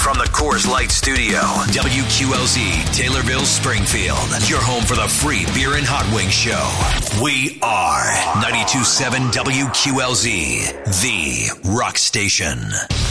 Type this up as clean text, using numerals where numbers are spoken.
from the Coors Light Studio, WQLZ, Taylorville, Springfield. Your home for the free beer and hot wing show. We are 92.7 WQLZ, the rock station.